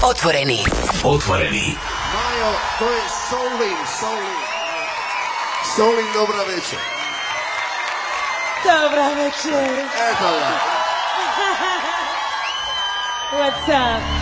Otvoreni. Majo, to je Solin. Solin, dobra večer. Dobra večer. Eto ga. What's up?